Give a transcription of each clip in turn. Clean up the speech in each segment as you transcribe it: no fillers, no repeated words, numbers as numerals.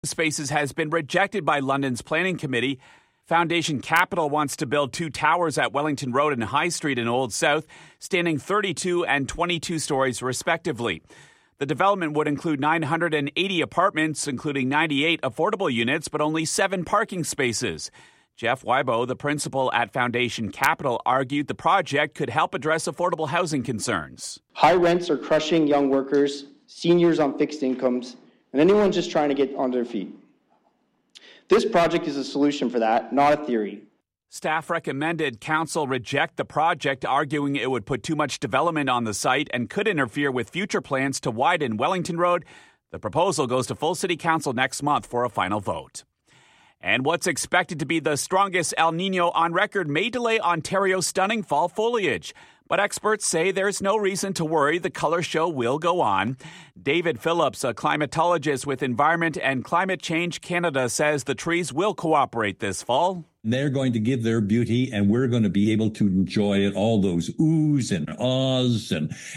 Spaces has been rejected by London's planning committee. Foundation Capital wants to build 2 towers at Wellington Road and High Street in Old South, standing 32 and 22 stories respectively. The development would include 980 apartments, including 98 affordable units, but only 7 parking spaces. Jeff Weibo, the principal at Foundation Capital, argued the project could help address affordable housing concerns. High rents are crushing young workers, seniors on fixed incomes, and anyone just trying to get on their feet. This project is a solution for that, not a theory. Staff recommended council reject the project, arguing it would put too much development on the site and could interfere with future plans to widen Wellington Road. The proposal goes to full city council next month for a final vote. And what's expected to be the strongest El Niño on record may delay Ontario's stunning fall foliage. But experts say there's no reason to worry. The color show will go on. David Phillips, a climatologist with Environment and Climate Change Canada, says the trees will cooperate this fall. They're going to give their beauty, and we're going to be able to enjoy it. All those oohs and ahs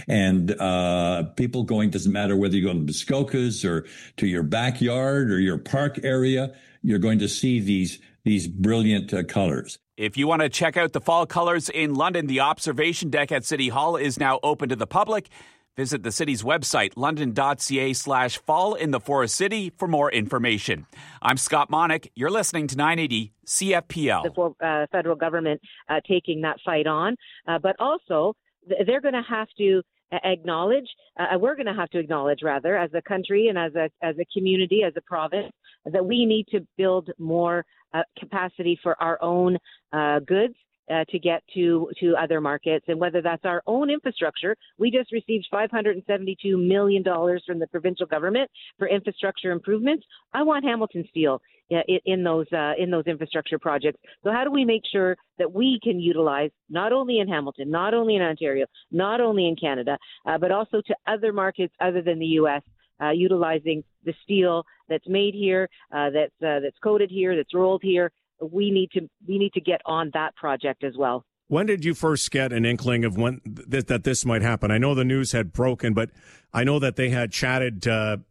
and people going, doesn't matter whether you go to Muskokas or to your backyard or your park area, you're going to see these brilliant colors. If you want to check out the fall colors in London, the observation deck at City Hall is now open to the public. Visit the city's website, london.ca/fall in the Forest City for more information. I'm Scott Monick. You're listening to 980 CFPL. The federal government taking that fight on, but also they're going to have to acknowledge, we're going to have to acknowledge, rather, as a country and as a community, as a province, that we need to build more capacity for our own goods to get to other markets, and whether that's our own infrastructure. We just received $572 million from the provincial government for infrastructure improvements. I want Hamilton Steel in those infrastructure projects. So how do we make sure that we can utilize, not only in Hamilton, not only in Ontario, not only in Canada, but also to other markets other than the U.S., utilizing the steel that's made here, that's coated here, that's rolled here. We need to get on that project as well. When did you first get an inkling of when that this might happen? I know the news had broken, but I know that they had chatted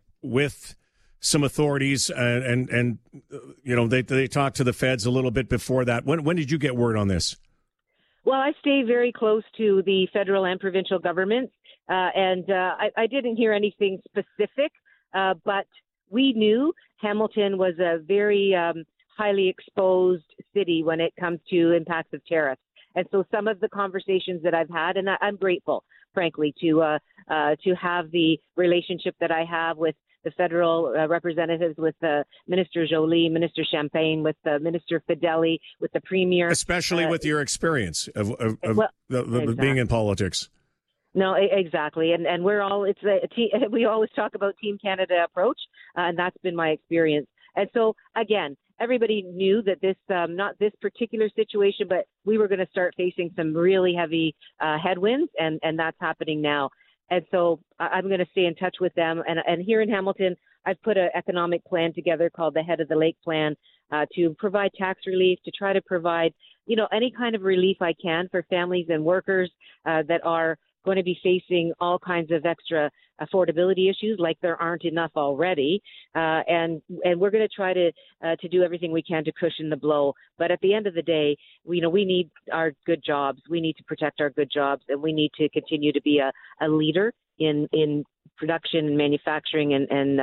with some authorities and you know they talked to the feds a little bit before that. When did you get word on this? Well, I stay very close to the federal and provincial governments, and I didn't hear anything specific, but we knew Hamilton was a very highly exposed city when it comes to impacts of tariffs. And so some of the conversations that I've had, and I'm grateful, frankly, to have the relationship that I have with the federal representatives, with Minister Joly, Minister Champagne, with Minister Fedeli, with the Premier. Especially with your experience of exactly. Being in politics. No, exactly. And we're all, we always talk about Team Canada approach, and that's been my experience. And so, again, everybody knew that this, not this particular situation, but we were going to start facing some really heavy headwinds, and that's happening now. And so I'm going to stay in touch with them. And here in Hamilton, I've put an economic plan together called the Head of the Lake Plan to provide tax relief, to try to provide, any kind of relief I can for families and workers that are going to be facing all kinds of extra affordability issues, like there aren't enough already. And we're going to try to do everything we can to cushion the blow. But at the end of the day, we need our good jobs. We need to protect our good jobs, and we need to continue to be a leader in production and manufacturing and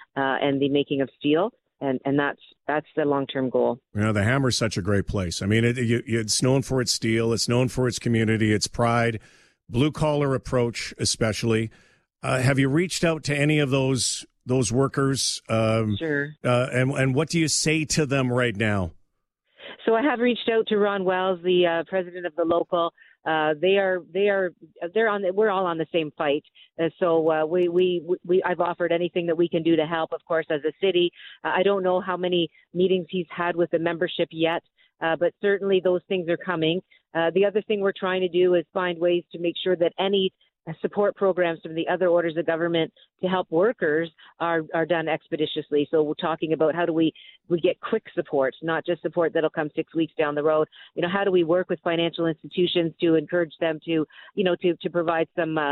the making of steel. And that's the long-term goal. The Hammer's such a great place. I mean, it's known for its steel. It's known for its community, its pride, blue-collar approach especially. Have you reached out to any of those workers? Sure. And what do you say to them right now? So I have reached out to Ron Wells, the president of the local. We're all on the same fight. So I've offered anything that we can do to help, of course, as a city. I don't know how many meetings he's had with the membership yet, but certainly those things are coming. The other thing we're trying to do is find ways to make sure that any support programs from the other orders of government to help workers are done expeditiously. So we're talking about how do we get quick support, not just support that'll come 6 weeks down the road. How do we work with financial institutions to encourage them to provide some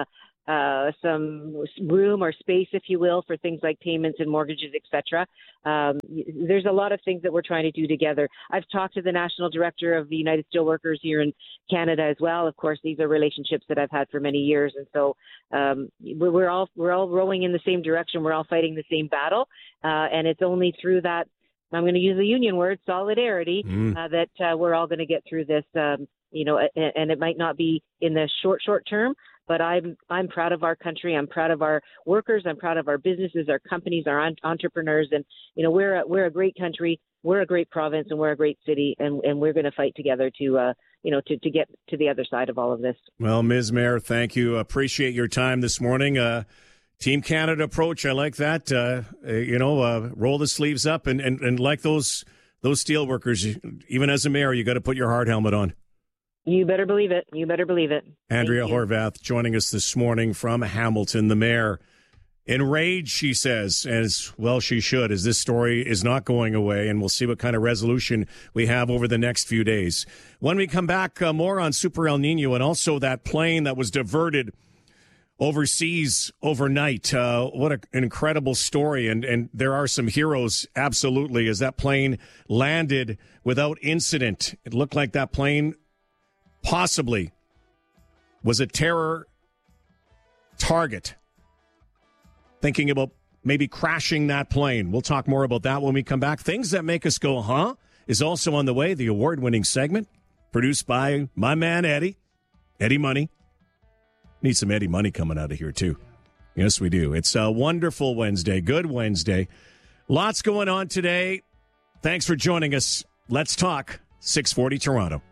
room or space, if you will, for things like payments and mortgages, etc. There's a lot of things that we're trying to do together. I've talked to the National Director of the United Steelworkers here in Canada as well. Of course, these are relationships that I've had for many years, and so we're all rowing in the same direction. We're all fighting the same battle, and it's only through that, I'm going to use the union word, solidarity, that we're all going to get through this. And it might not be in the short term, but I'm proud of our country. I'm proud of our workers. I'm proud of our businesses, our companies, our entrepreneurs. And, we're a great country. We're a great province, and we're a great city. And we're going to fight together to get to the other side of all of this. Well, Ms. Mayor, thank you. Appreciate your time this morning. Team Canada approach. I like that. Roll the sleeves up and like those steel workers, even as a mayor, you got to put your hard helmet on. You better believe it. You better believe it. Andrea Horwath joining us this morning from Hamilton. The mayor, enraged, she says, as well she should, as this story is not going away, and we'll see what kind of resolution we have over the next few days. When we come back, more on Super El Nino and also that plane that was diverted overseas overnight. What an incredible story, and there are some heroes, absolutely, as that plane landed without incident. It looked like that plane possibly was a terror target, thinking about maybe crashing that plane. We'll talk more about that when we come back. Things that make us go, huh, is also on the way. The award-winning segment produced by my man, Eddie Money. Need some Eddie Money coming out of here, too. Yes, we do. It's a wonderful Wednesday, good Wednesday. Lots going on today. Thanks for joining us. Let's talk 640 Toronto.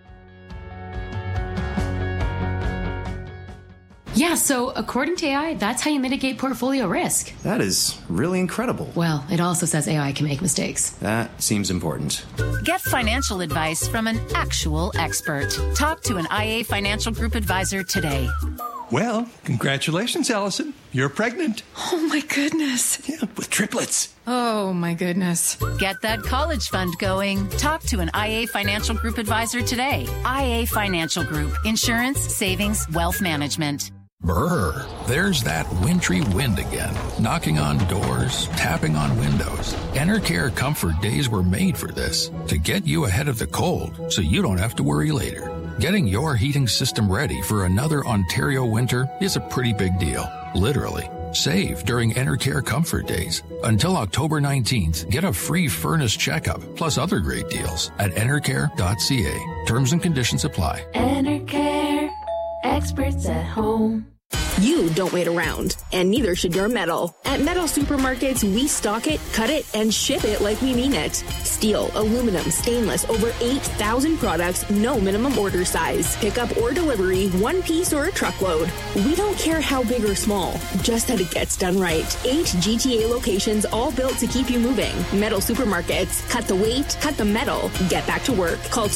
Yeah, so according to AI, that's how you mitigate portfolio risk. That is really incredible. Well, it also says AI can make mistakes. That seems important. Get financial advice from an actual expert. Talk to an IA Financial Group advisor today. Well, congratulations, Allison. You're pregnant. Oh, my goodness. Yeah, with triplets. Oh, my goodness. Get that college fund going. Talk to an IA Financial Group advisor today. IA Financial Group. Insurance, savings, wealth management. Brr, there's that wintry wind again, knocking on doors, tapping on windows. Enercare Comfort Days were made for this, to get you ahead of the cold so you don't have to worry later. Getting your heating system ready for another Ontario winter is a pretty big deal, literally. Save during Enercare Comfort Days. Until October 19th, get a free furnace checkup, plus other great deals at enercare.ca. Terms and conditions apply. Enercare. Experts at home. You don't wait around, and neither should your metal. At Metal Supermarkets, we stock it, cut it, and ship it like we mean it. Steel, aluminum, stainless, over 8,000 products, no minimum order size. Pickup or delivery, one piece or a truckload. We don't care how big or small, just that it gets done right. 8 GTA locations, all built to keep you moving. Metal Supermarkets. Cut the weight, cut the metal. Get back to work. Call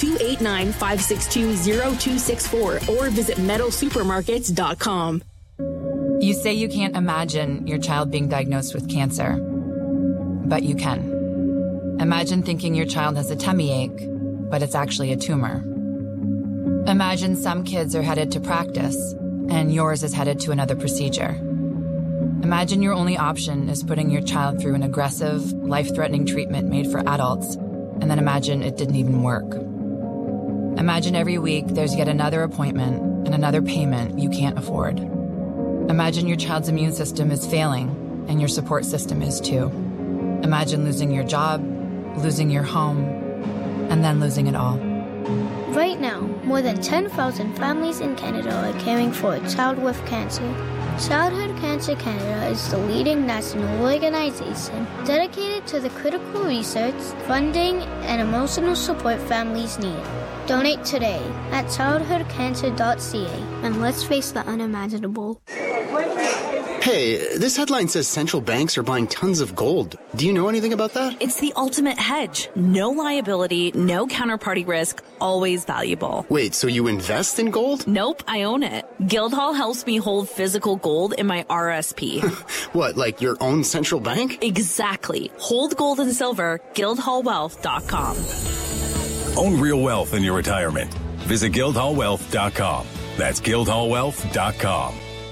289-562-0264 or visit metalsupermarkets.com. You say you can't imagine your child being diagnosed with cancer, but you can. Imagine thinking your child has a tummy ache, but it's actually a tumor. Imagine some kids are headed to practice, and yours is headed to another procedure. Imagine your only option is putting your child through an aggressive, life-threatening treatment made for adults, and then imagine it didn't even work. Imagine every week there's yet another appointment and another payment you can't afford. Imagine your child's immune system is failing, and your support system is too. Imagine losing your job, losing your home, and then losing it all. Right now, more than 10,000 families in Canada are caring for a child with cancer. Childhood Cancer Canada is the leading national organization dedicated to the critical research, funding, and emotional support families need. Donate today at childhoodcancer.ca and let's face the unimaginable. Hey, this headline says central banks are buying tons of gold. Do you know anything about that? It's the ultimate hedge. No liability, no counterparty risk, always valuable. Wait, so you invest in gold? Nope, I own it. Guildhall helps me hold physical gold in my RSP. What, like your own central bank? Exactly. Hold gold and silver, guildhallwealth.com. Own real wealth in your retirement. Visit guildhallwealth.com. That's guildhallwealth.com.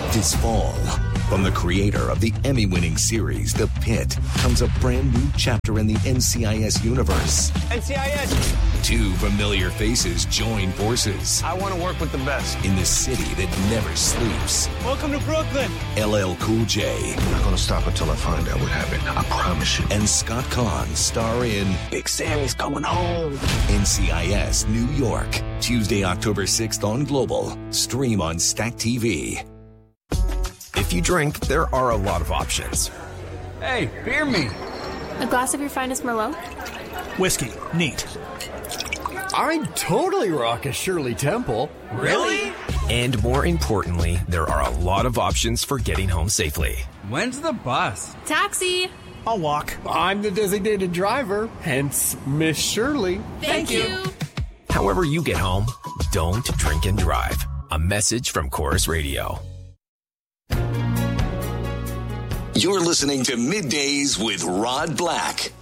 This fall, from the creator of the Emmy-winning series, The Pit, comes a brand new chapter in the NCIS universe. NCIS! 2 familiar faces join forces. I want to work with the best. In the city that never sleeps. Welcome to Brooklyn! LL Cool J. I'm not going to stop until I find out what happened. I promise you. And Scott Conn star in Big Sammy's Coming Home. NCIS New York. Tuesday, October 6th on Global. Stream on Stack TV. If you drink, there are a lot of options. Hey, beer me. A glass of your finest Merlot? Whiskey. Neat. I'd totally rock a Shirley Temple. Really? And more importantly, there are a lot of options for getting home safely. When's the bus? Taxi. I'll walk. I'm the designated driver, hence Miss Shirley. Thank you. However you get home, don't drink and drive. A message from Chorus Radio. You're listening to Middays with Rod Black.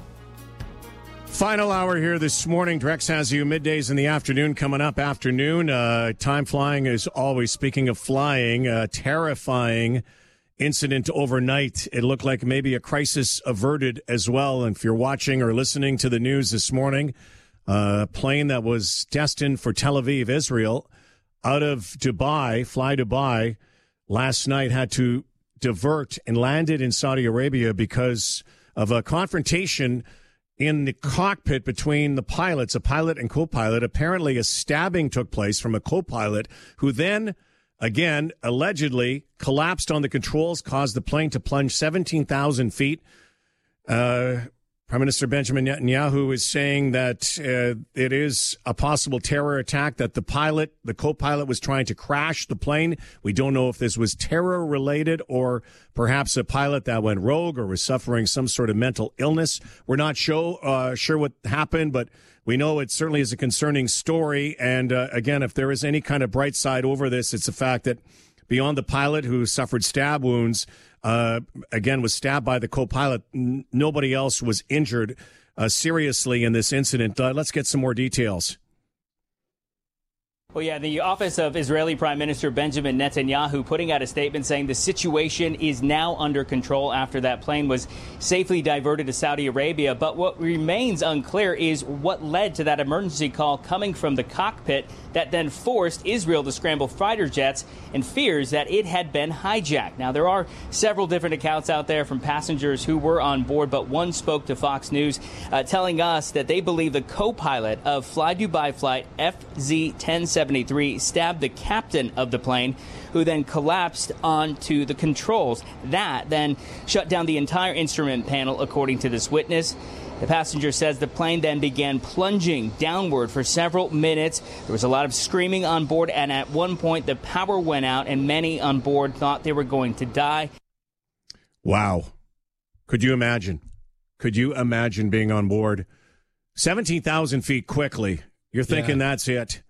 Final hour here this morning. Drex has you middays in the afternoon coming up. Afternoon. Time flying is always. Speaking of flying, terrifying incident overnight. It looked like maybe a crisis averted as well. And if you're watching or listening to the news this morning, a plane that was destined for Tel Aviv, Israel, out of Dubai, Fly Dubai, last night had to divert and landed in Saudi Arabia because of a confrontation in the cockpit between the pilots, a pilot and co-pilot. Apparently a stabbing took place from a co-pilot who then, again, allegedly collapsed on the controls, caused the plane to plunge 17,000 feet. Prime Minister Benjamin Netanyahu is saying that it is a possible terror attack, that the co-pilot was trying to crash the plane. We don't know if this was terror related or perhaps a pilot that went rogue or was suffering some sort of mental illness. We're not sure what happened, but we know it certainly is a concerning story. And again, if there is any kind of bright side over this, it's the fact that beyond the pilot who suffered stab wounds, again, was stabbed by the co-pilot, nobody else was injured seriously in this incident. Let's get some more details. Well, yeah, the office of Israeli Prime Minister Benjamin Netanyahu putting out a statement saying the situation is now under control after that plane was safely diverted to Saudi Arabia. But what remains unclear is what led to that emergency call coming from the cockpit that then forced Israel to scramble fighter jets and fears that it had been hijacked. Now, there are several different accounts out there from passengers who were on board, but one spoke to Fox News telling us that they believe the co-pilot of Fly Dubai flight FZ-1073 stabbed the captain of the plane, who then collapsed onto the controls. That then shut down the entire instrument panel, according to this witness. The passenger says the plane then began plunging downward for several minutes. There was a lot of screaming on board, and at one point the power went out, and many on board thought they were going to die. Wow. Could you imagine? Could you imagine being on board 17,000 feet quickly? You're thinking that's it.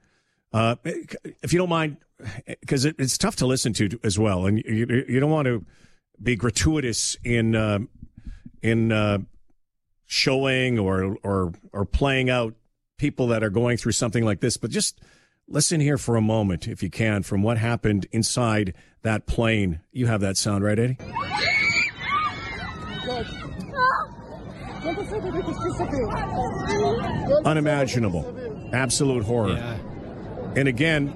If you don't mind, because it's tough to listen to as well, and you don't want to be gratuitous in showing or playing out people that are going through something like this, but just listen here for a moment, if you can, from what happened inside that plane. You have that sound, right, Eddie? Unimaginable. Absolute horror. Yeah. And again,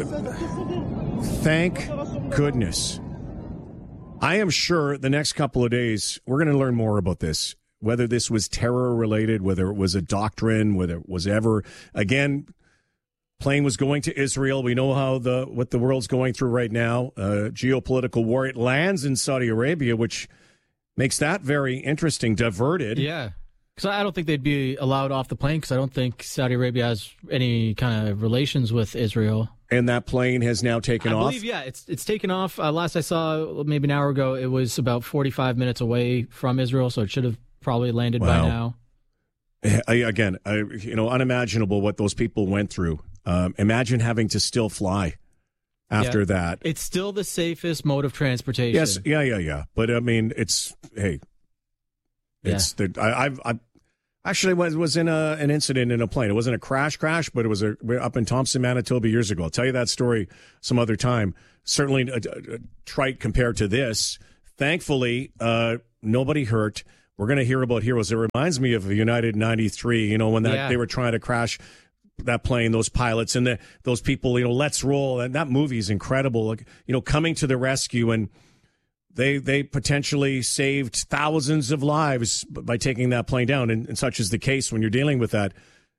thank goodness. I am sure the next couple of days, we're going to learn more about this, whether this was terror related, whether it was a doctrine, whether it was ever, again, plane was going to Israel. We know what the world's going through right now, geopolitical war. It lands in Saudi Arabia, which makes that very interesting, diverted. Yeah. Because I don't think they'd be allowed off the plane, because I don't think Saudi Arabia has any kind of relations with Israel. And that plane has now taken off? I believe, yeah, it's taken off. Last I saw, maybe an hour ago, it was about 45 minutes away from Israel, so it should have probably landed by now. Again, unimaginable what those people went through. Imagine having to still fly after that. It's still the safest mode of transportation. Yes, yeah. But I mean, it's Actually, it was in an incident in a plane. It wasn't a crash, but it was up in Thompson, Manitoba years ago. I'll tell you that story some other time. Certainly a trite compared to this. Thankfully, nobody hurt. We're going to hear about heroes. It reminds me of the United 93, when they were trying to crash that plane, those pilots and those people, let's roll. And that movie is incredible. Like, coming to the rescue, and they potentially saved thousands of lives by taking that plane down. And such is the case when you're dealing with that.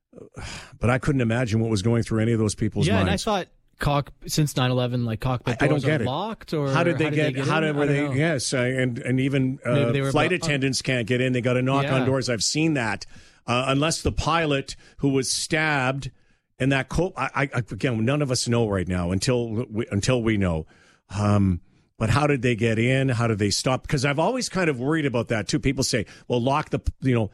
But I couldn't imagine what was going through any of those people's minds. Yeah, and I thought since 9/11, like cockpit doors are locked, or how did they get in? Yes, and even flight attendants can't get in. They got to knock on doors. I've seen that. Unless the pilot who was stabbed in that again, none of us know right now until we know. But how did they get in? How did they stop? Because I've always kind of worried about that too. People say, "Well, lock the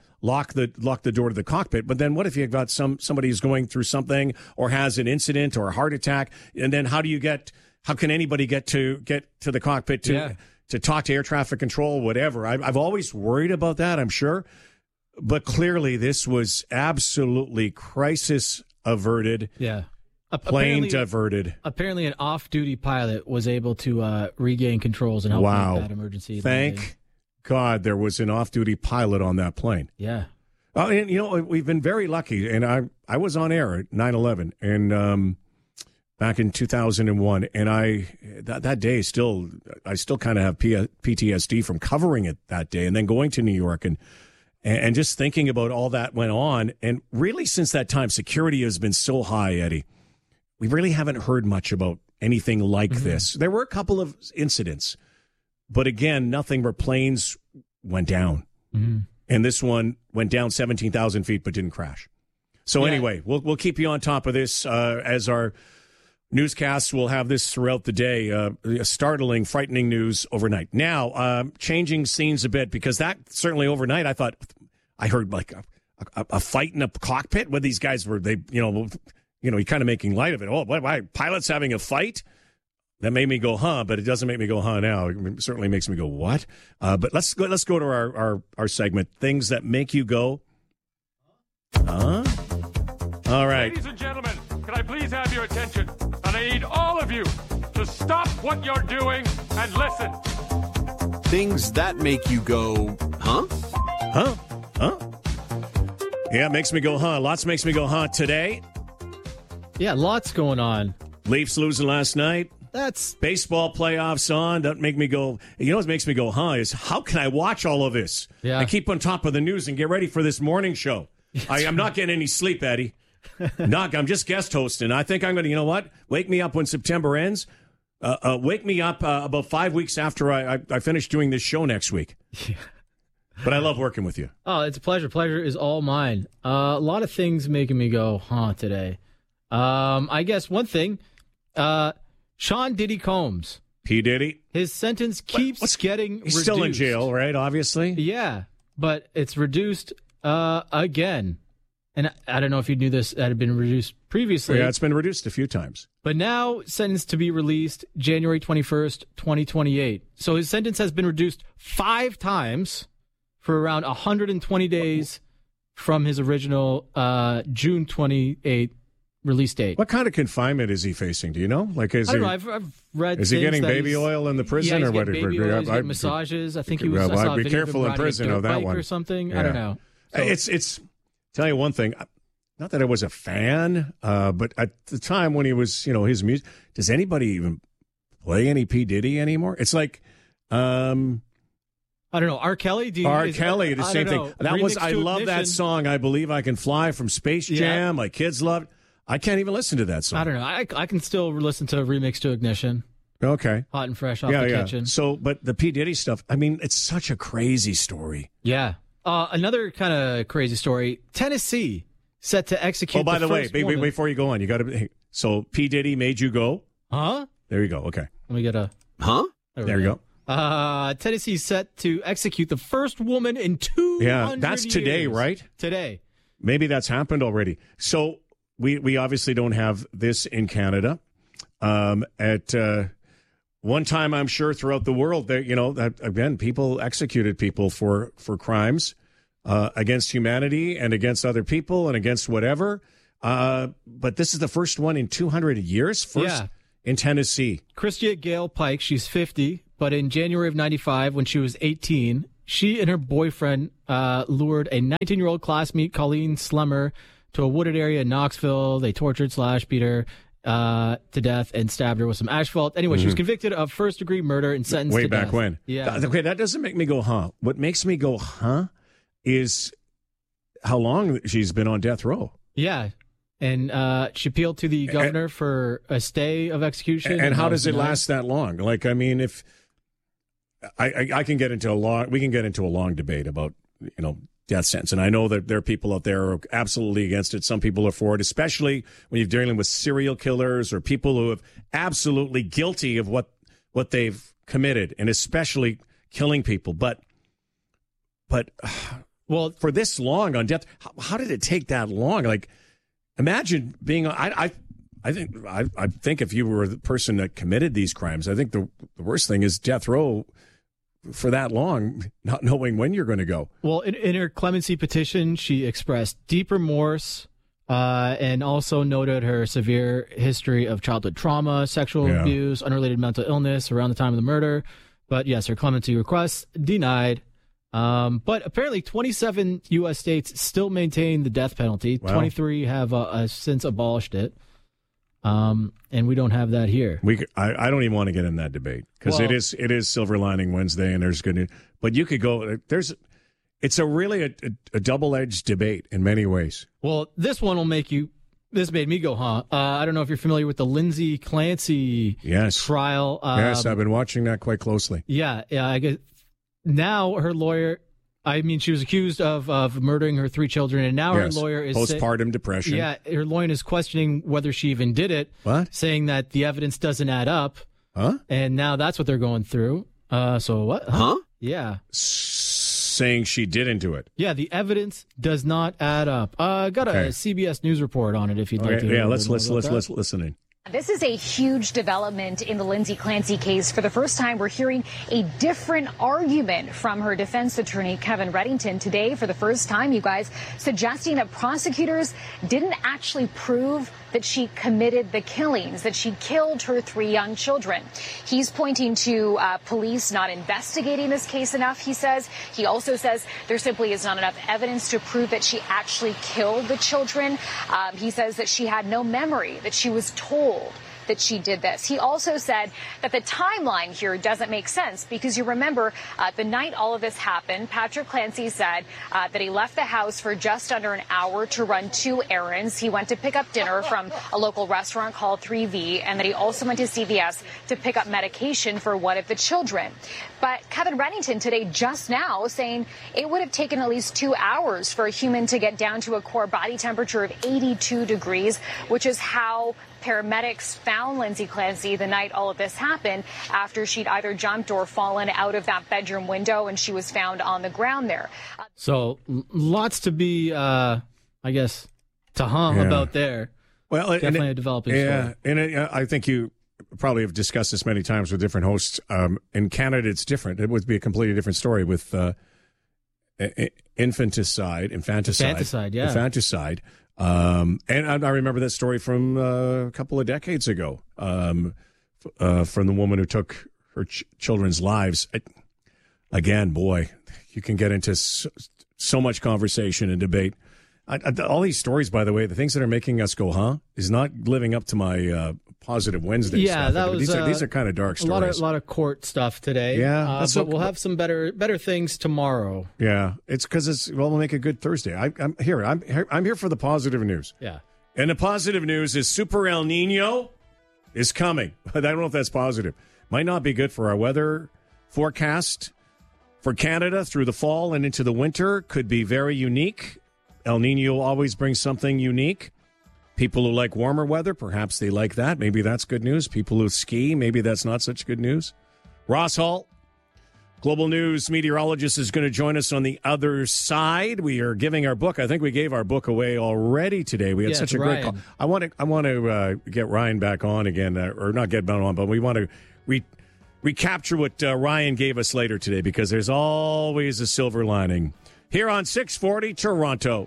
door to the cockpit." But then, what if you've got somebody who's going through something or has an incident or a heart attack? And then, how can anybody get to the cockpit to talk to air traffic control, whatever? I've always worried about that. I'm sure, but clearly, this was absolutely crisis averted. Yeah. Plane diverted. Apparently, an off-duty pilot was able to regain controls and help make that emergency. Thank God there was an off-duty pilot on that plane. Yeah. And, we've been very lucky. And I was on air at 9/11 and back in 2001. And that day I still kind of have PTSD from covering it that day and then going to New York and just thinking about all that went on. And really, since that time, security has been so high, Eddie. We really haven't heard much about anything like this. There were a couple of incidents, but again, nothing where planes went down. And this one went down 17,000 feet but didn't crash. So anyway, we'll keep you on top of this as our newscasts will have this throughout the day. Startling, frightening news overnight. Now, changing scenes a bit, because that certainly overnight I heard like a fight in a cockpit where these guys were, you're kind of making light of it. Oh, why pilots having a fight? That made me go, huh? But it doesn't make me go, huh? Now it certainly makes me go, what? But let's go to our segment, things that make you go, huh? All right. Ladies and gentlemen, can I please have your attention? And I need all of you to stop what you're doing and listen. Things that make you go, huh? Huh? Huh? Yeah, it makes me go, huh? Lots makes me go, huh? Today. Yeah, lots going on. Leafs losing last night. That's baseball playoffs on. Doesn't make me go. What makes me go, huh? Is how can I watch all of this? Yeah. I keep on top of the news and get ready for this morning show. I'm not getting any sleep, Eddie. I'm just guest hosting. I think I'm going to, wake me up when September ends. Wake me up about 5 weeks after I finish doing this show next week. Yeah. But I love working with you. Oh, it's a pleasure. Pleasure is all mine. A lot of things making me go, huh, today. I guess one thing, Sean Diddy Combs. P. Diddy. His sentence keeps getting reduced. He's still in jail, right, obviously? Yeah, but it's reduced again. And I don't know if you knew this, that had been reduced previously. Yeah, it's been reduced a few times. But now sentenced to be released January 21st, 2028. So his sentence has been reduced 5 times for around 120 days from his original June 28th release date. What kind of confinement is he facing? Do you know? I don't know. I've read. Is he getting baby oil in the prison, or what? Baby oil, he's getting massages. I think he was. I'd be careful in prison of that one or something. Yeah. I don't know. So, it's. Tell you one thing. Not that I was a fan, but at the time when he was, his music. Does anybody even play any P. Diddy anymore? It's like. I don't know. R. Kelly? Kelly, the same thing. That was. I love that song. I Believe I Can Fly from Space Jam. Yeah. My kids loved. I can't even listen to that song. I don't know. I can still listen to Remix to Ignition. Okay. Hot and fresh off the kitchen. So, but the P. Diddy stuff, it's such a crazy story. Yeah. Another kind of crazy story. Tennessee set to execute. Oh, by the way, before you go on, you got to. So P. Diddy made you go? Huh? There you go. Okay. Let me get a. Huh? There you go. Tennessee set to execute the first woman in 200 Yeah, that's today, years. right? Today. Maybe that's happened already. So we obviously don't have this in Canada. At one time, I'm sure throughout the world, there, that again, people executed people for crimes. against humanity and against other people and against whatever. But this is the first one in 200 years. First in Tennessee. Christia Gale Pike, she's 50, but in January of 95, when she was 18, she and her boyfriend lured a 19-year-old classmate, Colleen Slemmer, to a wooded area in Knoxville. They tortured / beat her to death and stabbed her with some asphalt. Anyway, she was convicted of first-degree murder and sentenced way to death. back when. Yeah. Okay, that doesn't make me go, huh? What makes me go, huh, is how long she's been on death row. Yeah. And she appealed to the governor for a stay of execution. And how does it last that long? Like, I mean, if I can get into we can get into a long debate about, death sentence. And I know that there are people out there who are absolutely against it. Some people are for it, especially when you're dealing with serial killers or people who are absolutely guilty of what they've committed, and especially killing people. But well, for this long on death, how did it take that long? Like, imagine being. I think if you were the person that committed these crimes, I think the worst thing is death row for that long, not knowing when you're going to go. Well, in her clemency petition, she expressed deep remorse and also noted her severe history of childhood trauma, sexual abuse, unrelated mental illness around the time of the murder. But yes, her clemency request denied. But apparently 27 U.S. states still maintain the death penalty. Wow. 23 have since abolished it. And we don't have that here. I don't even want to get in that debate because it is Silver Lining Wednesday, and there's good news. But you could go. It's really a double-edged debate in many ways. Well, this one will make you. This made me go, huh? I don't know if you're familiar with the Lindsay Clancy trial. Yes, I've been watching that quite closely. Yeah. I guess now her lawyer. I mean, she was accused of murdering her 3 children, and now her lawyer is postpartum depression. Yeah, her lawyer is questioning whether she even did it. What? Saying that the evidence doesn't add up. Huh? And now that's what they're going through. So what? Huh? Yeah. Saying she didn't do it. Yeah, the evidence does not add up. Got a CBS News report on it if you'd like to hear. Yeah, let's listen in. This is a huge development in the Lindsay Clancy case. For the first time, we're hearing a different argument from her defense attorney, Kevin Reddington, today. For the first time, you guys, suggesting that prosecutors didn't actually prove that she committed the killings, that she killed her 3 young children. He's pointing to police not investigating this case enough, he says. He also says there simply is not enough evidence to prove that she actually killed the children. He says that she had no memory, that she was told that she did this. He also said that the timeline here doesn't make sense because you remember the night all of this happened, Patrick Clancy said that he left the house for just under an hour to run 2 errands. He went to pick up dinner from a local restaurant called 3V, and that he also went to CVS to pick up medication for one of the children. But Kevin Reddington today just now saying it would have taken at least 2 hours for a human to get down to a core body temperature of 82 degrees, which is how paramedics found Lindsay Clancy the night all of this happened, after she'd either jumped or fallen out of that bedroom window, and she was found on the ground there. So lots to be, I guess, about there. Well, definitely a developing story. And I think you probably have discussed this many times with different hosts. In Canada, it's different. It would be a completely different story with infanticide. Infanticide. And I remember that story from a couple of decades ago, from the woman who took her children's lives. Again, boy, you can get into so much conversation and debate. All these stories, by the way, the things that are making us go, huh, is not living up to my Positive Wednesday stuff. That was, these are kind of dark stories. A lot of court stuff today. Yeah. But we'll have some better things tomorrow. Yeah. It's because we'll make a good Thursday. I'm here for the positive news. Yeah. And the positive news is Super El Nino is coming. I don't know if that's positive. Might not be good for our weather forecast for Canada through the fall and into the winter. Could be very unique. El Nino always brings something unique. People who like warmer weather, perhaps they like that. Maybe that's good news. People who ski, maybe that's not such good news. Ross Hall, Global News meteorologist, is going to join us on the other side. We are giving our book. I think we gave our book away already today. We had such a great call. I want to get Ryan back on again, or not get back on, but we want to recapture what Ryan gave us later today, because there's always a silver lining here on 640 Toronto.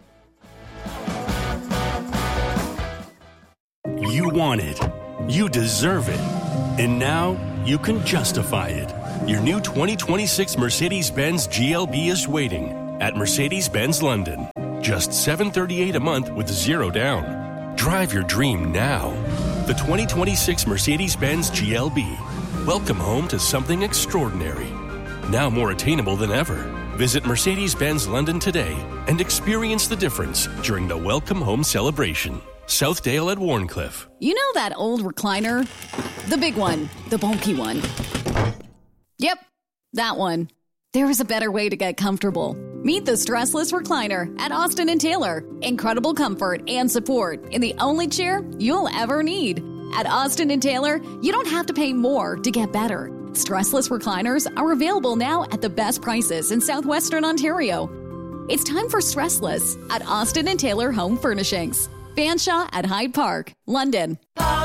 You want it. You deserve it. And now you can justify it. Your new 2026 Mercedes-Benz GLB is waiting at Mercedes-Benz London. Just $738 a month with zero down. Drive your dream now. The 2026 Mercedes-Benz GLB. Welcome home to something extraordinary. Now more attainable than ever. Visit Mercedes-Benz London today and experience the difference during the Welcome Home celebration. Southdale at Warncliffe. You know that old recliner? The big one. The bulky one. Yep, that one. There is a better way to get comfortable. Meet the Stressless Recliner at Austin & Taylor. Incredible comfort and support in the only chair you'll ever need. At Austin & Taylor, you don't have to pay more to get better. Stressless recliners are available now at the best prices in southwestern Ontario. It's time for Stressless at Austin & Taylor Home Furnishings. Fanshawe at Hyde Park, London.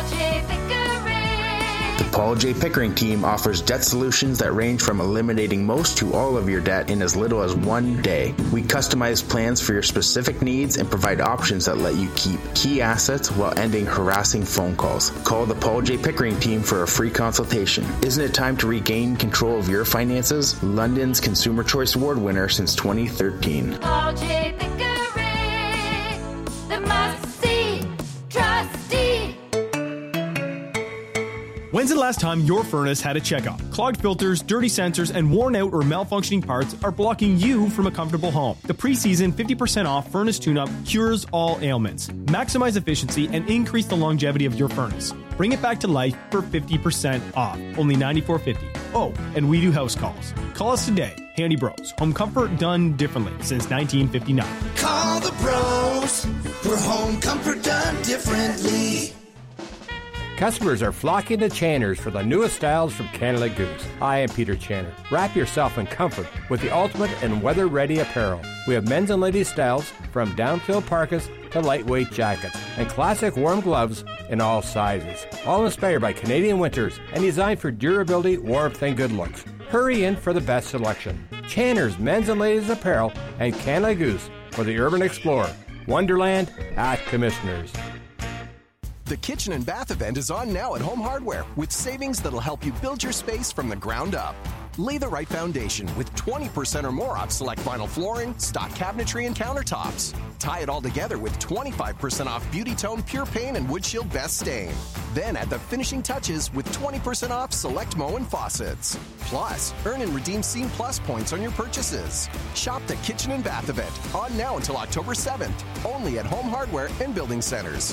The Paul J. Pickering team offers debt solutions that range from eliminating most to all of your debt in as little as 1 day. We customize plans for your specific needs and provide options that let you keep key assets while ending harassing phone calls. Call the Paul J. Pickering team for a free consultation. Isn't it time to regain control of your finances? London's Consumer Choice Award winner since 2013. Paul J. Pickering, the must-see trustee. When's the last time your furnace had a checkup? Clogged filters, dirty sensors, and worn out or malfunctioning parts are blocking you from a comfortable home. The preseason 50% off furnace tune-up cures all ailments. Maximize efficiency and increase the longevity of your furnace. Bring it back to life for 50% off. Only $94.50. Oh, and we do house calls. Call us today. Handy Bros. Home comfort done differently since 1959. Call the pros for home comfort done differently. Customers are flocking to Channers for the newest styles from Canada Goose. I am Peter Channer. Wrap yourself in comfort with the ultimate and weather-ready apparel. We have men's and ladies' styles from down-filled parkas to lightweight jackets and classic warm gloves in all sizes. All inspired by Canadian winters and designed for durability, warmth, and good looks. Hurry in for the best selection. Channers men's and ladies' apparel and Canada Goose for the Urban Explorer. Wonderland at Commissioners. The Kitchen and Bath event is on now at Home Hardware with savings that'll help you build your space from the ground up. Lay the right foundation with 20% or more off select vinyl flooring, stock cabinetry, and countertops. Tie it all together with 25% off Beauty Tone Pure Paint and Wood Shield Best Stain. Then add the finishing touches with 20% off select Moen faucets. Plus, earn and redeem Scene Plus points on your purchases. Shop the Kitchen and Bath event on now until October 7th. Only at Home Hardware and Building Centers.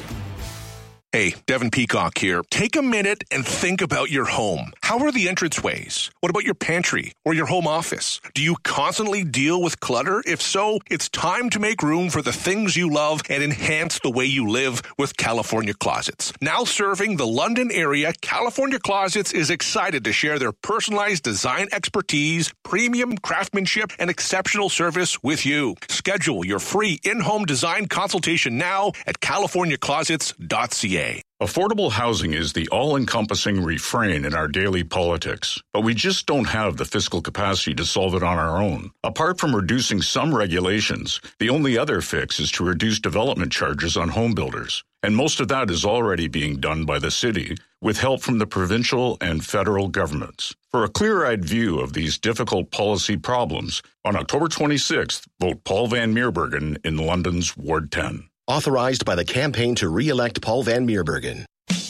Hey, Devin Peacock here. Take a minute and think about your home. How are the entranceways? What about your pantry or your home office? Do you constantly deal with clutter? If so, it's time to make room for the things you love and enhance the way you live with California Closets. Now serving the London area, California Closets is excited to share their personalized design expertise, premium craftsmanship, and exceptional service with you. Schedule your free in-home design consultation now at californiaclosets.ca. Affordable housing is the all-encompassing refrain in our daily politics, but we just don't have the fiscal capacity to solve it on our own. Apart from reducing some regulations, the only other fix is to reduce development charges on home builders. And most of that is already being done by the city, with help from the provincial and federal governments. For a clear-eyed view of these difficult policy problems, on October 26th, vote Paul Van Meerbergen in London's Ward 10. Authorized by the campaign to re-elect Paul Van Meerbergen.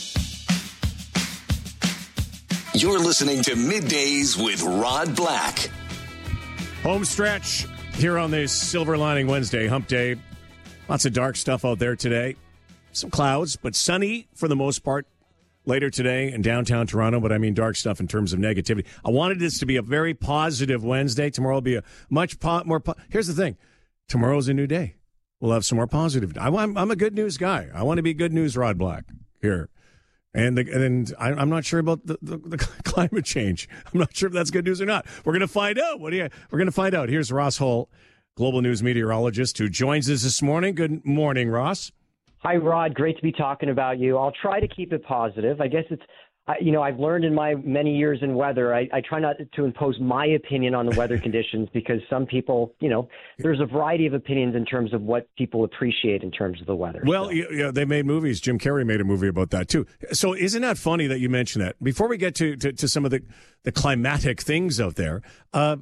You're listening to Middays with Rod Black. Home stretch here on this Silver Lining Wednesday, hump day. Lots of dark stuff out there today. Some clouds, but sunny for the most part later today in downtown Toronto. But I mean dark stuff in terms of negativity. I wanted this to be a very positive Wednesday. Tomorrow will be a much more... Here's the thing. Tomorrow's a new day. We'll have some more positive. I'm a good news guy. I want to be good news, Rod Black, here. And I'm not sure about the climate change. I'm not sure if that's good news or not. We're going to find out. We're going to find out. Here's Ross Hull, global news meteorologist, who joins us this morning. Good morning, Ross. Hi, Rod. Great to be talking about you. I'll try to keep it positive. I guess it's I've learned in my many years in weather, I try not to impose my opinion on the weather conditions because some people, there's a variety of opinions in terms of what people appreciate in terms of the weather. Well, they made movies. Jim Carrey made a movie about that, too. So isn't that funny that you mentioned that? Before we get to some of the climatic things out there, I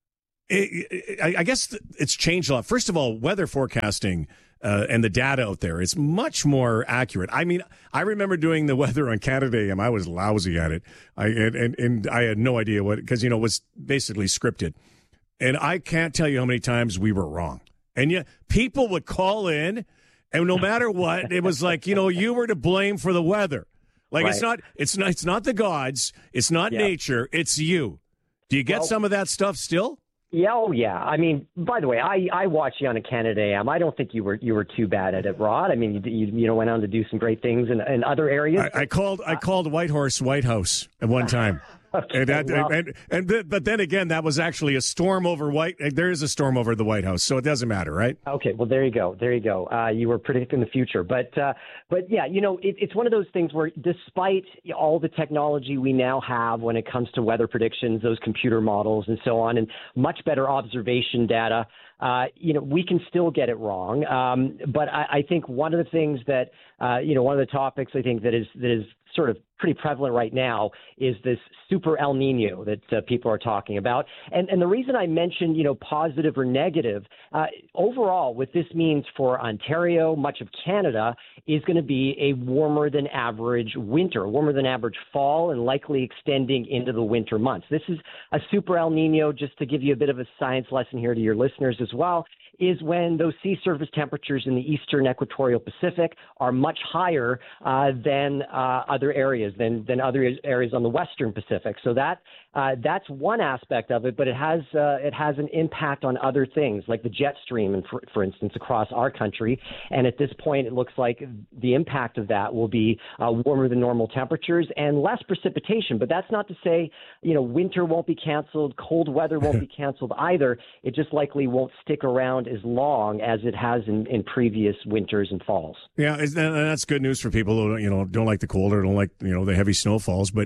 guess it's changed a lot. First of all, weather forecasting and the data out there is much more accurate. I mean, I remember doing the weather on Canada AM. I was lousy at it. And I had no idea because, it was basically scripted. And I can't tell you how many times we were wrong. And yet people would call in, and no matter what, it was like, you were to blame for the weather. Like, right. It's not the gods. It's not nature. It's you. Do you get some of that stuff still? Yeah, oh yeah. I mean, by the way, I watched you on a Canada AM. I don't think you were too bad at it, Rod. I mean, you went on to do some great things in other areas. I called Whitehorse White House at one time. Okay, but then again, that was actually a storm over there is a storm over the White House, so it doesn't matter, right? Okay, well, there you go. You were predicting the future. But yeah, it's one of those things where despite all the technology we now have when it comes to weather predictions, those computer models and so on, and much better observation data, we can still get it wrong. But I think one of the things that, one of the topics I think that is sort of pretty prevalent right now is this super El Nino that people are talking about. And the reason I mentioned, positive or negative, overall, what this means for Ontario, much of Canada, is going to be a warmer than average winter, warmer than average fall, and likely extending into the winter months. This is a super El Nino, just to give you a bit of a science lesson here to your listeners as well, is when those sea surface temperatures in the eastern equatorial Pacific are much higher than other areas, than other areas on the western Pacific. So that's one aspect of it, but it has an impact on other things, like the jet stream, and for instance, across our country. And at this point, it looks like the impact of that will be warmer than normal temperatures and less precipitation. But that's not to say, winter won't be canceled, cold weather won't be canceled either. It just likely won't stick around as long as it has in previous winters and falls. Yeah, and that's good news for people who don't like the cold or don't like the heavy snowfalls. But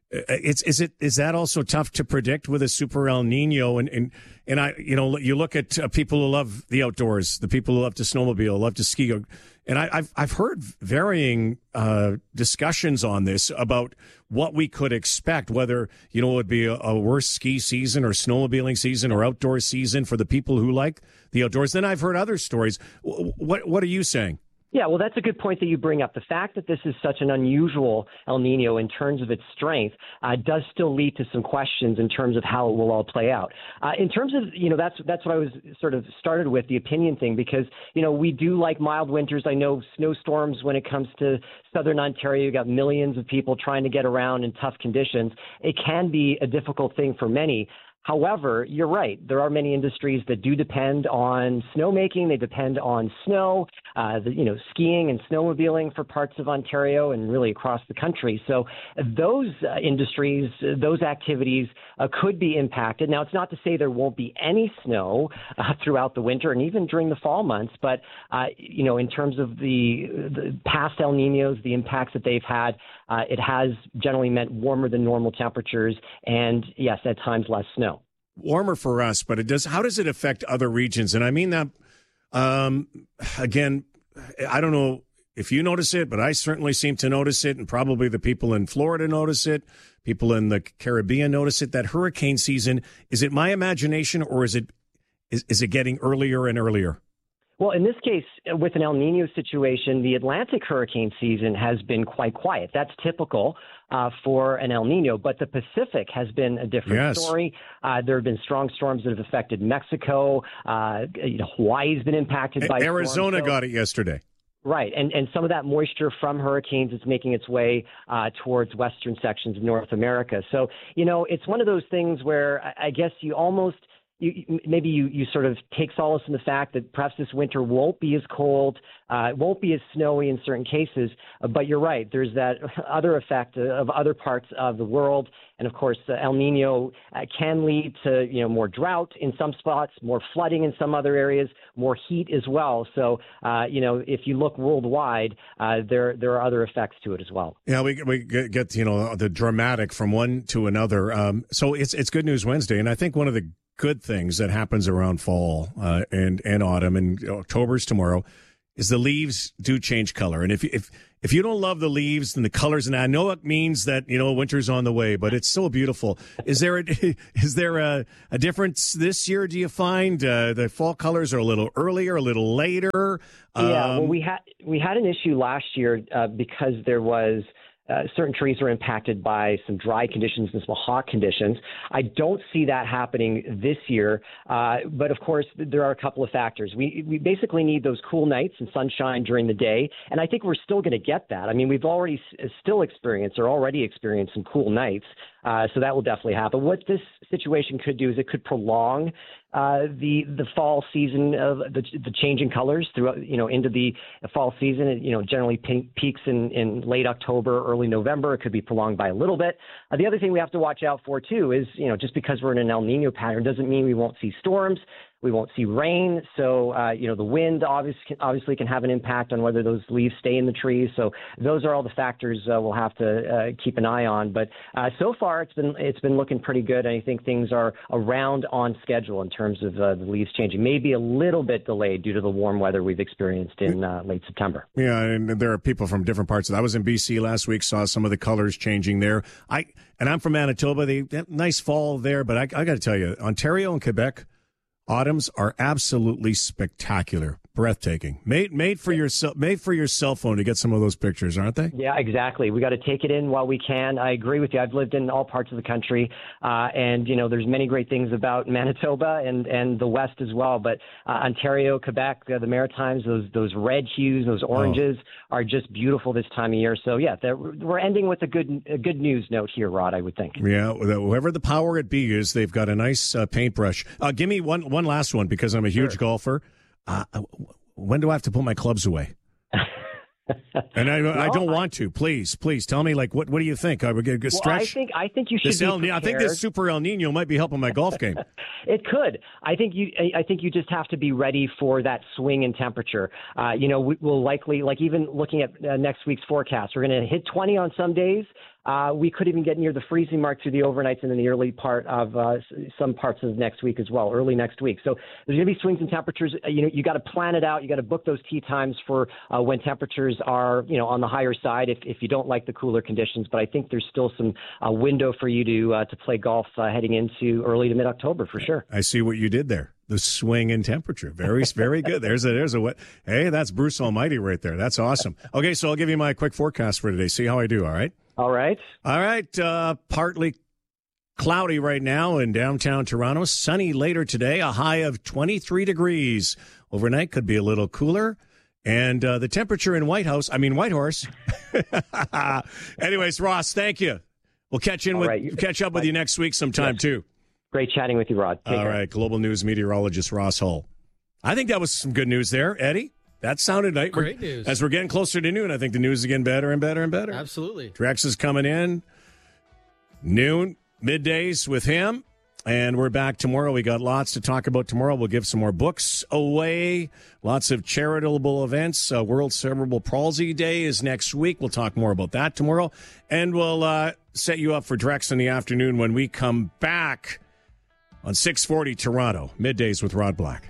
is that also tough to predict with a super El Nino? And you look at people who love the outdoors, the people who love to snowmobile, love to ski, and I've heard varying discussions on this about what we could expect, whether it would be a worse ski season or snowmobiling season or outdoor season for the people who like the outdoors. Then I've heard other stories. What are you saying? Yeah, well, that's a good point that you bring up. The fact that this is such an unusual El Nino in terms of its strength does still lead to some questions in terms of how it will all play out. In terms of, that's what I was sort of started with, the opinion thing, because, we do like mild winters. I know snowstorms when it comes to southern Ontario, you've got millions of people trying to get around in tough conditions. It can be a difficult thing for many. However, you're right. There are many industries that do depend on snowmaking. They depend on snow, skiing and snowmobiling for parts of Ontario and really across the country. So those industries, those activities could be impacted. Now, it's not to say there won't be any snow throughout the winter and even during the fall months. But, in terms of the past El Ninos, the impacts that they've had, it has generally meant warmer than normal temperatures and, yes, at times less snow. Warmer for us, but how does it affect other regions? And I mean that, again, I don't know if you notice it, but I certainly seem to notice it, and probably the people in Florida notice it, people in the Caribbean notice it, that hurricane season. Is it my imagination, or is it getting earlier and earlier? Well, in this case, with an El Nino situation, the Atlantic hurricane season has been quite quiet. That's typical for an El Nino, but the Pacific has been a different story. There have been strong storms that have affected Mexico. Hawaii's been impacted by Arizona got it yesterday. Right, and some of that moisture from hurricanes is making its way towards western sections of North America. So, it's one of those things where I guess you almost – maybe you sort of take solace in the fact that perhaps this winter won't be as cold, won't be as snowy in certain cases. But you're right. There's that other effect of other parts of the world. And of course, El Nino can lead to, more drought in some spots, more flooding in some other areas, more heat as well. So, if you look worldwide, there are other effects to it as well. Yeah, we get, the dramatic from one to another. So it's Good News Wednesday. And I think one of the good things that happens around fall and autumn, and October's tomorrow, is the leaves do change color. And if you don't love the leaves and the colors, and I know it means that, winter's on the way, but it's so beautiful. Is there a difference this year, do you find? The fall colors are a little earlier, a little later? Yeah, well, we had an issue last year because there was certain trees were impacted by some dry conditions and some hot conditions. I don't see that happening this year, but of course there are a couple of factors. We basically need those cool nights and sunshine during the day, and I think we're still going to get that. I mean, we've already already experienced some cool nights, so that will definitely happen. What this situation could do is it could prolong the fall season of the changing colors throughout, into the fall season. It, generally peaks in late October, early November. It could be prolonged by a little bit. The other thing we have to watch out for too is, just because we're in an El Nino pattern doesn't mean we won't see storms. We won't see rain. So, the wind obviously can have an impact on whether those leaves stay in the trees. So those are all the factors we'll have to keep an eye on. But so far, it's been looking pretty good. And I think things are around on schedule in terms of the leaves changing. Maybe a little bit delayed due to the warm weather we've experienced in late September. Yeah, and there are people from different parts. I was in BC last week, saw some of the colors changing there. I'm from Manitoba. Nice fall there, but I got to tell you, Ontario and Quebec, autumns are absolutely spectacular, breathtaking. Made for your cell phone to get some of those pictures, aren't they? Yeah, exactly. We got to take it in while we can. I agree with you. I've lived in all parts of the country, and there's many great things about Manitoba and the West as well. But Ontario, Quebec, the Maritimes, those red hues, those oranges are just beautiful this time of year. So yeah, we're ending with a good news note here, Rod. I would think. Yeah, whoever the power it be is, they've got a nice paintbrush. Give me one last one because I'm a huge golfer. When do I have to put my clubs away? And I don't want to. Please tell me, what do you think? I would get a good stretch. I think you should be prepared. I think this Super El Nino might be helping my golf game. It could. I think you just have to be ready for that swing in temperature. We'll likely, even looking at next week's forecast, we're going to hit 20 on some days. We could even get near the freezing mark through the overnights and in the early part of some parts of next week as well, early next week. So there's going to be swings in temperatures. You got to plan it out. You got to book those tee times for when temperatures are, on the higher side if you don't like the cooler conditions. But I think there's still some window for you to play golf heading into early to mid-October for sure. I see what you did there. The swing in temperature. Very, very good. There's a what? Hey, that's Bruce Almighty right there. That's awesome. Okay, so I'll give you my quick forecast for today. See how I do, all right? All right. Partly cloudy right now in downtown Toronto. Sunny later today, a high of 23 degrees. Overnight could be a little cooler. And the temperature in Whitehorse. Anyways, Ross, thank you. We'll catch up with you next week sometime too. Great chatting with you, Rod. Take care. Right. Global News meteorologist Ross Hull. I think that was some good news there, Eddie. That sounded like great news. As we're getting closer to noon, I think the news is getting better and better and better. Absolutely. Drex is coming in. Noon, middays with him. And we're back tomorrow. We got lots to talk about tomorrow. We'll give some more books away. Lots of charitable events. World Cerebral Palsy Day is next week. We'll talk more about that tomorrow. And we'll set you up for Drex in the afternoon when we come back on 640 Toronto. Middays with Rod Black.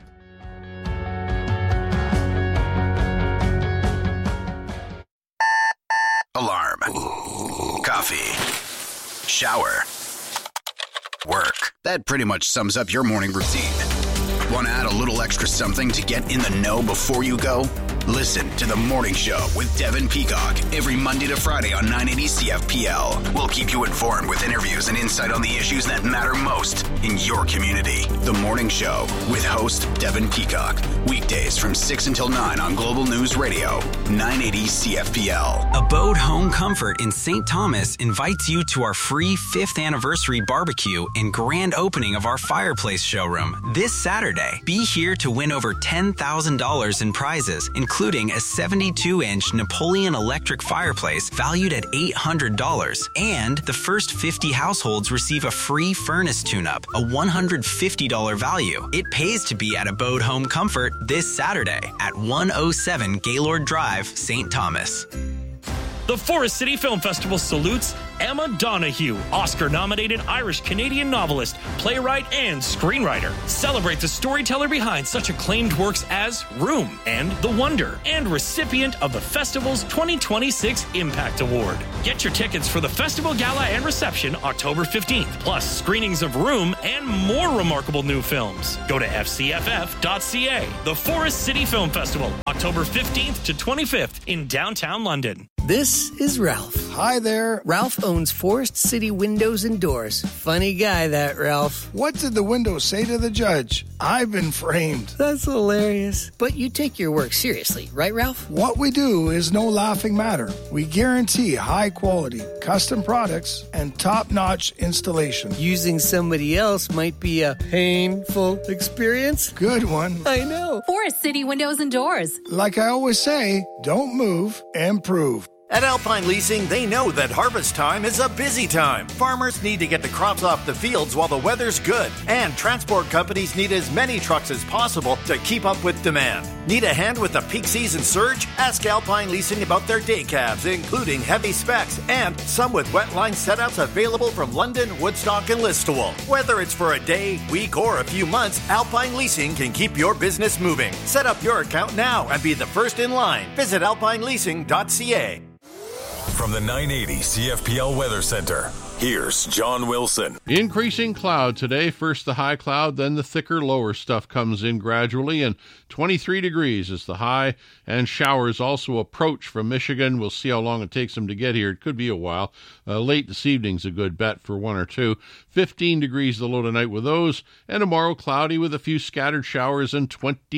Alarm. Coffee. Shower. Work. That pretty much sums up your morning routine. Want to add a little extra something to get in the know before you go? Listen to The Morning Show with Devin Peacock every Monday to Friday on 980 CFPL. We'll keep you informed with interviews and insight on the issues that matter most in your community. The Morning Show with host Devin Peacock. Weekdays from 6 until 9 on Global News Radio, 980 CFPL. Abode Home Comfort in St. Thomas invites you to our free 5th anniversary barbecue and grand opening of our fireplace showroom this Saturday. Be here to win over $10,000 in prizes, including a 72-inch Napoleon electric fireplace valued at $800. And the first 50 households receive a free furnace tune-up, a $150 value. It pays to be at Abode Home Comfort this Saturday at 107 Gaylord Drive, St. Thomas. The Forest City Film Festival salutes Emma Donoghue, Oscar-nominated Irish-Canadian novelist, playwright, and screenwriter. Celebrate the storyteller behind such acclaimed works as Room and The Wonder, and recipient of the festival's 2026 Impact Award. Get your tickets for the festival gala and reception October 15th, plus screenings of Room and more remarkable new films. Go to fcff.ca. The Forest City Film Festival, October 15th to 25th in downtown London. This is Ralph. Hi there. Ralph owns Forest City Windows and Doors. Funny guy, that Ralph. What did the window say to the judge? I've been framed. That's hilarious. But you take your work seriously, right, Ralph? What we do is no laughing matter. We guarantee high quality, custom products, and top-notch installation. Using somebody else might be a painful experience. Good one. I know. Forest City Windows and Doors. Like I always say, don't move, improve. At Alpine Leasing, they know that harvest time is a busy time. Farmers need to get the crops off the fields while the weather's good. And transport companies need as many trucks as possible to keep up with demand. Need a hand with the peak season surge? Ask Alpine Leasing about their day cabs, including heavy specs, and some with wetline setups available from London, Woodstock, and Listowel. Whether it's for a day, week, or a few months, Alpine Leasing can keep your business moving. Set up your account now and be the first in line. Visit alpineleasing.ca. From the 980 CFPL Weather Center, here's John Wilson. Increasing cloud today. First the high cloud, then the thicker lower stuff comes in gradually, and 23 degrees is the high, and showers also approach from Michigan. We'll see how long it takes them to get here. It could be a while. Late this evening's a good bet for 1 or 2. 15 degrees the low tonight with those, and tomorrow cloudy with a few scattered showers and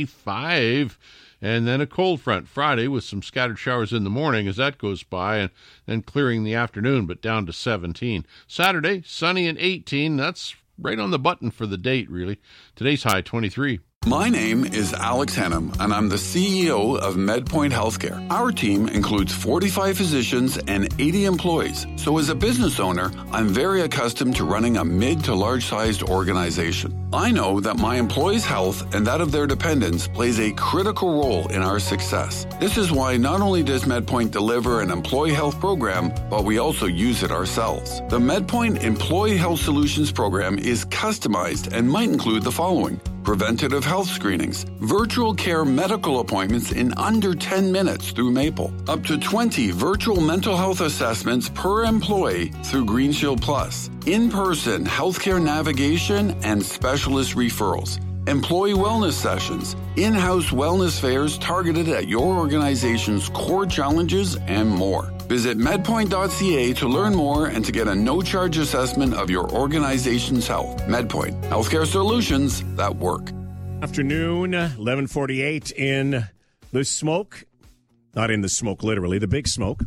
25. And then a cold front Friday with some scattered showers in the morning as that goes by, and then clearing in the afternoon, but down to 17. Saturday, sunny and 18. That's right on the button for the date, really. Today's high, 23. My name is Alex Hennum, and I'm the CEO of MedPoint Healthcare. Our team includes 45 physicians and 80 employees. So as a business owner, I'm very accustomed to running a mid to large-sized organization. I know that my employees' health and that of their dependents plays a critical role in our success. This is why not only does MedPoint deliver an employee health program, but we also use it ourselves. The MedPoint Employee Health Solutions program is customized and might include the following: preventative health screenings, virtual care medical appointments in under 10 minutes through Maple, up to 20 virtual mental health assessments per employee through Green Shield Plus, in-person healthcare navigation and specialist referrals, employee wellness sessions, in-house wellness fairs targeted at your organization's core challenges, and more. Visit medpoint.ca to learn more and to get a no-charge assessment of your organization's health. MedPoint, healthcare solutions that work. Afternoon, 11:48 in the smoke. Not in the smoke, literally, the big smoke,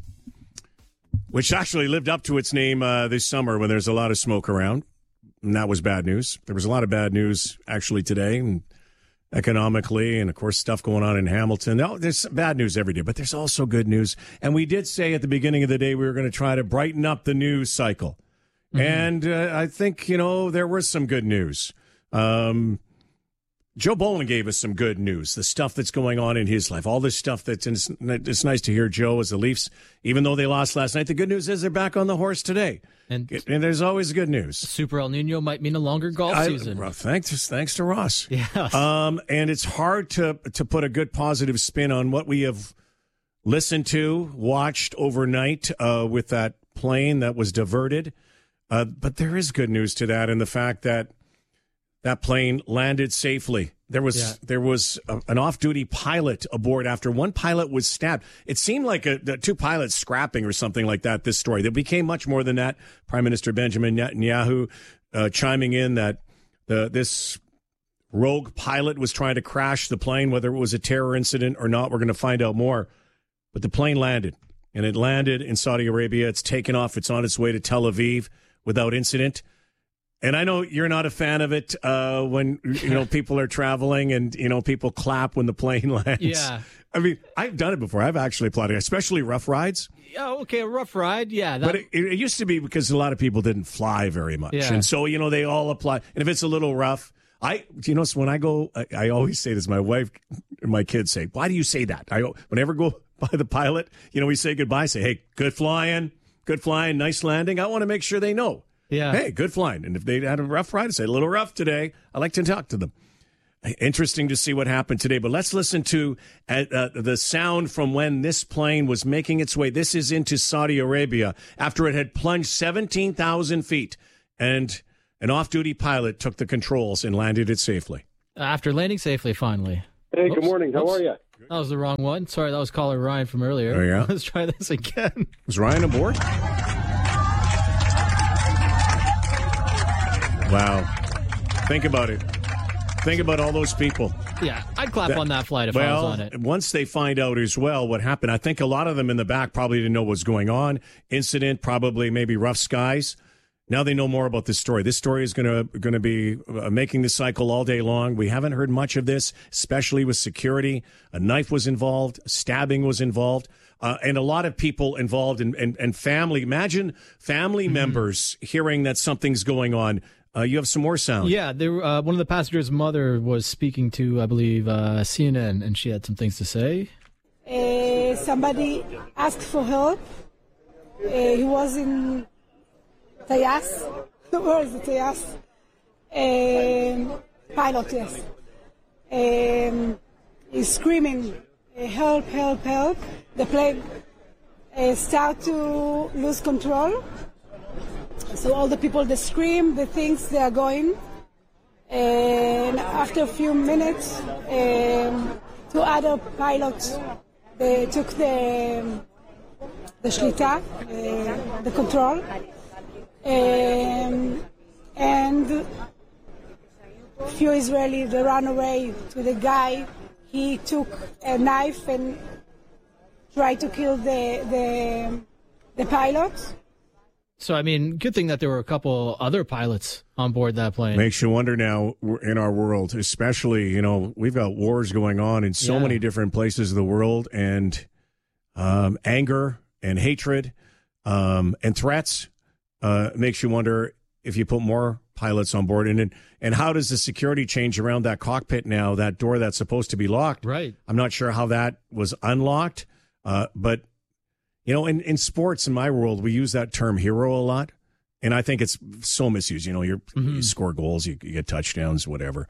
which actually lived up to its name this summer when there's a lot of smoke around. And that was bad news. There was a lot of bad news actually today, and economically, and of course stuff going on in Hamilton. There's bad news every day, but there's also good news. And we did say at the beginning of the day we were going to try to brighten up the news cycle. Mm-hmm. And I think, there was some good news. Joe Boland gave us some good news, the stuff that's going on in his life, all this stuff it's nice to hear Joe as the Leafs, even though they lost last night. The good news is they're back on the horse today. And there's always good news. Super El Nino might mean a longer golf season. Thanks to Ross. Yes. And it's hard to put a good positive spin on what we have listened to, watched overnight with that plane that was diverted. But there is good news to that, and the fact that that plane landed safely. There was an off-duty pilot aboard after one pilot was stabbed. It seemed like two pilots scrapping or something like that, this story. That became much more than that. Prime Minister Benjamin Netanyahu chiming in that this rogue pilot was trying to crash the plane, whether it was a terror incident or not. We're going to find out more. But the plane landed, and it landed in Saudi Arabia. It's taken off. It's on its way to Tel Aviv without incident. And I know you're not a fan of it when people are traveling and people clap when the plane lands. Yeah. I mean, I've done it before. I've actually applauded, especially rough rides. Oh, okay, a rough ride, yeah. But it used to be because a lot of people didn't fly very much, and so they all apply. And if it's a little rough, when I go, I always say this. My wife and my kids say, "Why do you say that?" Whenever I go by the pilot, we say goodbye. Say, "Hey, good flying, nice landing." I want to make sure they know. Yeah. Hey, good flying. And if they had a rough ride, I say, a little rough today. I like to talk to them. Interesting to see what happened today. But let's listen to the sound from when this plane was making its way. This is into Saudi Arabia after it had plunged 17,000 feet. And an off-duty pilot took the controls and landed it safely. After landing safely, finally. Hey, good morning. How are you? That was the wrong one. Sorry, that was caller Ryan from earlier. Oh, yeah? Let's try this again. Was Ryan aboard? Wow. Think about it. Think about all those people. Yeah, I'd clap on that flight if I was on it. Once they find out as well what happened, I think a lot of them in the back probably didn't know what was going on. Incident, probably maybe rough skies. Now they know more about this story. This story is going to be making the cycle all day long. We haven't heard much of this, especially with security. A knife was involved. Stabbing was involved. And a lot of people involved and family. Imagine family members hearing that something's going on. You have some more sound. Yeah, one of the passengers' mother was speaking to, I believe, CNN, and she had some things to say. Somebody asked for help. He was in Tayas. Where is the Tayas? Pilot, yes. He's screaming, help, help, help. The plane start to lose control. So all the people, they scream, they think they are going. And after a few minutes, two other pilots, they took the shlita, the control. And a few Israelis, they ran away to the guy. He took a knife and tried to kill the pilot. So, I mean, good thing that there were a couple other pilots on board that plane. Makes you wonder now in our world, especially, we've got wars going on in so many different places of the world, and anger and hatred and threats makes you wonder if you put more pilots on board. And how does the security change around that cockpit now, that door that's supposed to be locked? Right. I'm not sure how that was unlocked, but... in sports, in my world, we use that term hero a lot, and I think it's so misused. You score goals, you get touchdowns, whatever.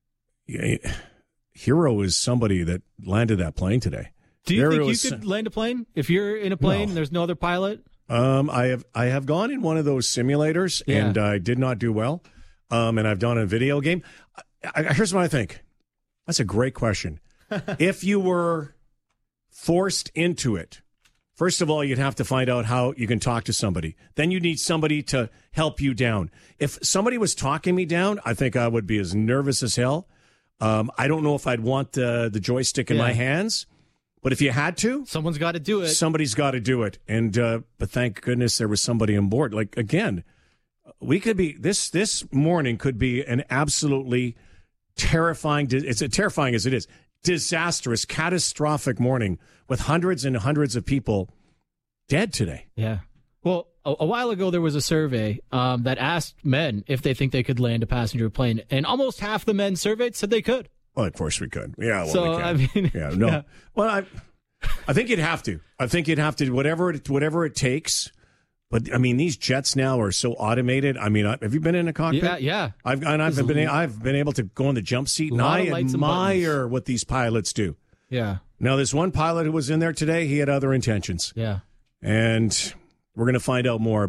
Hero is somebody that landed that plane today. Do you think you could land a plane if you're in a plane and there's no other pilot? I have gone in one of those simulators, and I did not do well. And I've done a video game. Here's what I think. That's a great question. If you were forced into it, first of all, you'd have to find out how you can talk to somebody. Then you need somebody to help you down. If somebody was talking me down, I think I would be as nervous as hell. I don't know if I'd want the joystick in my hands, but if you had to, someone's got to do it. Somebody's got to do it. And but thank goodness there was somebody on board. Like, again, we could be this morning could be an absolutely terrifying. It's terrifying as it is. Disastrous, catastrophic morning with hundreds and hundreds of people dead today. Yeah. Well, a while ago, there was a survey that asked men if they think they could land a passenger plane, and almost half the men surveyed said they could. Well, of course we could. Yeah, well, so, we can. I mean, yeah, no. Yeah. Well, I think you'd have to. I think you'd have to, whatever it takes. But I mean, these jets now are so automated. I mean, have you been in a cockpit? Yeah. I've been able to go in the jump seat, and I admire what these pilots do. Yeah. Now, there's one pilot who was in there today. He had other intentions. Yeah. And we're going to find out more. But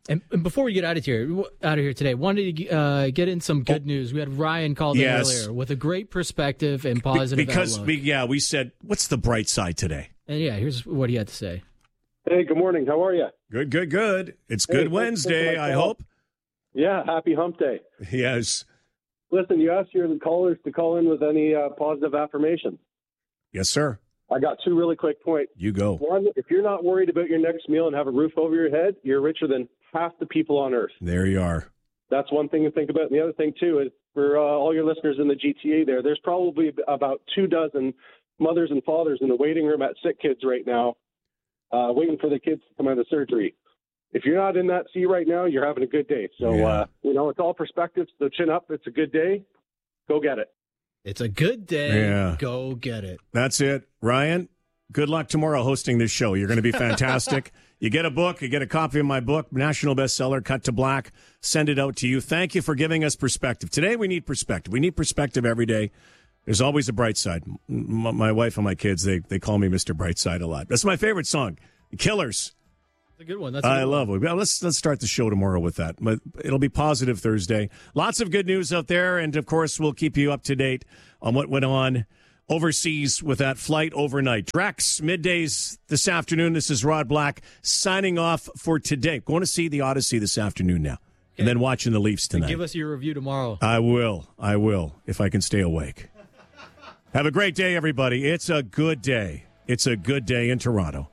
And before we get out of here today, wanted to get in some good news. We had Ryan called in earlier with a great perspective and positive outlook. We said, what's the bright side today? And here's what he had to say. Hey, good morning. How are you? Good. It's Good Wednesday, I hope. Yeah, happy hump day. Yes. Listen, you asked your callers to call in with any positive affirmations. Yes, sir. I got two really quick points. You go. One, if you're not worried about your next meal and have a roof over your head, you're richer than half the people on earth. There you are. That's one thing to think about. And the other thing, too, is for all your listeners in the GTA there's probably about 24 mothers and fathers in the waiting room at Sick Kids right now, waiting for the kids to come out of surgery. If you're not in that seat right now, you're having a good day. So, it's all perspective. So chin up. It's a good day. Go get it. It's a good day. Yeah. Go get it. That's it. Ryan, good luck tomorrow hosting this show. You're going to be fantastic. You get a book. You get a copy of my book, national bestseller, Cut to Black. Send it out to you. Thank you for giving us perspective. Today we need perspective. We need perspective every day. There's always a bright side. My wife and my kids, they call me Mr. Brightside a lot. That's my favorite song, The Killers. That's a good one. I love it. Well, let's start the show tomorrow with that. But it'll be Positive Thursday. Lots of good news out there, and of course, we'll keep you up to date on what went on overseas with that flight overnight. Drex, middays this afternoon. This is Rod Black signing off for today. Going to see the Odyssey this afternoon now, and then watching the Leafs tonight. And give us your review tomorrow. I will, if I can stay awake. Have a great day, everybody. It's a good day. It's a good day in Toronto.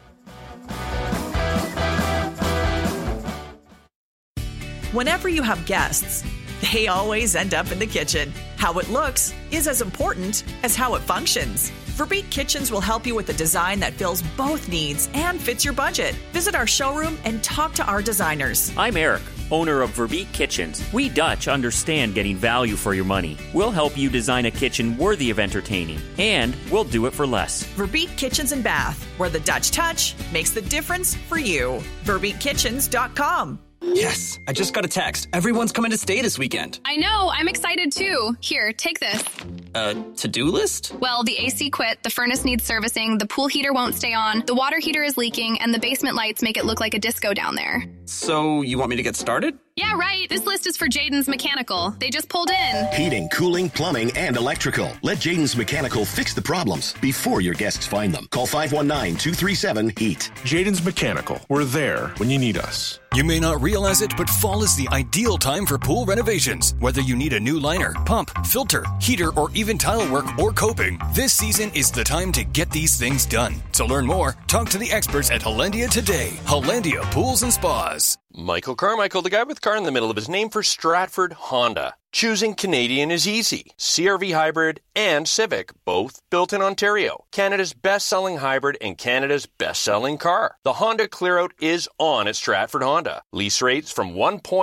Whenever you have guests, they always end up in the kitchen. How it looks is as important as how it functions. Verbeek Kitchens will help you with a design that fills both needs and fits your budget. Visit our showroom and talk to our designers. I'm Eric, owner of Verbeek Kitchens. We Dutch understand getting value for your money. We'll help you design a kitchen worthy of entertaining, and we'll do it for less. Verbeek Kitchens and Bath, where the Dutch touch makes the difference for you. VerbeekKitchens.com. Yes, I just got a text. Everyone's coming to stay this weekend. I know, I'm excited too. Here, take this. To-do list? Well, the AC quit, the furnace needs servicing, the pool heater won't stay on, the water heater is leaking, and the basement lights make it look like a disco down there. So, you want me to get started? Yeah, right. This list is for Jaden's Mechanical. They just pulled in. Heating, cooling, plumbing, and electrical. Let Jaden's Mechanical fix the problems before your guests find them. Call 519-237-HEAT. Jaden's Mechanical. We're there when you need us. You may not realize it, but fall is the ideal time for pool renovations. Whether you need a new liner, pump, filter, heater, or even tile work or coping, this season is the time to get these things done. To learn more, talk to the experts at Hollandia today. Hollandia Pools and Spas. Michael Carmichael, the guy with car in the middle of his name for Stratford Honda. Choosing Canadian is easy. CR-V Hybrid and Civic, both built in Ontario. Canada's best-selling hybrid and Canada's best-selling car. The Honda Clearout is on at Stratford Honda. Lease rates from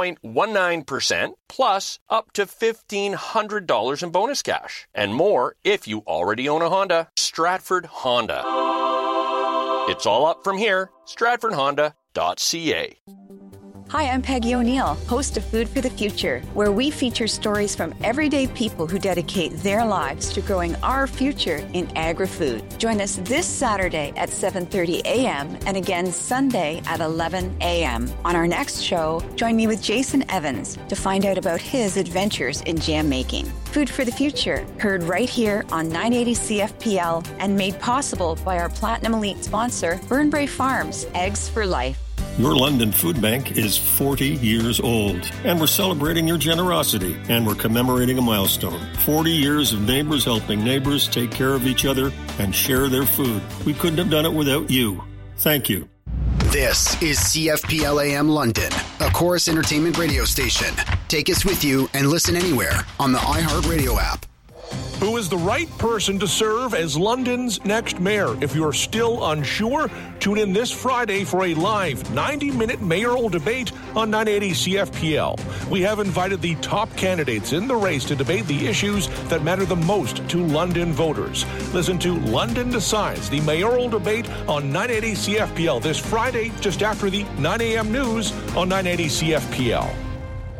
1.19% plus up to $1,500 in bonus cash. And more if you already own a Honda. Stratford Honda. It's all up from here. StratfordHonda.ca. Hi, I'm Peggy O'Neill, host of Food for the Future, where we feature stories from everyday people who dedicate their lives to growing our future in agri-food. Join us this Saturday at 7:30 a.m. and again Sunday at 11 a.m. On our next show, join me with Jason Evans to find out about his adventures in jam making. Food for the Future, heard right here on 980 CFPL and made possible by our Platinum Elite sponsor, Burnbrae Farms, Eggs for Life. Your London Food Bank is 40 years old, and we're celebrating your generosity, and we're commemorating a milestone. 40 years of neighbors helping neighbors take care of each other and share their food. We couldn't have done it without you. Thank you. This is CFPL AM London, a Chorus Entertainment radio station. Take us with you and listen anywhere on the iHeartRadio app. Who is the right person to serve as London's next mayor? If you're still unsure, tune in this Friday for a live 90-minute mayoral debate on 980 CFPL. We have invited the top candidates in the race to debate the issues that matter the most to London voters. Listen to London Decides, the mayoral debate on 980 CFPL this Friday, just after the 9 a.m. news on 980 CFPL.